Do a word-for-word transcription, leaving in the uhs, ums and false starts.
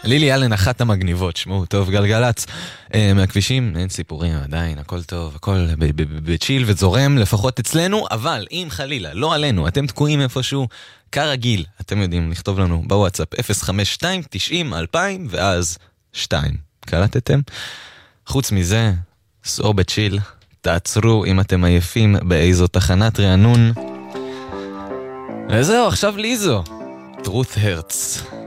לילי אלן, אחת המגניבות, שמעו טוב, גלגלץ. מהכבישים, אין סיפורים, עדיין, הכל טוב, הכל בצ'יל וזורם, לפחות אצלנו, אבל אם חלילה, לא עלינו, אתם תקועים איפשהו, כרגיל, אתם יודעים, לכתוב לנו בוואטסאפ אפס חמש שתיים תשעים אלפיים ואז שתיים. קלטתם? חוץ מזה, סעור בצ'יל, תעצרו אם אתם עייפים באיזו תחנת רענון. וזהו, עכשיו ליזו. Truth Hurts.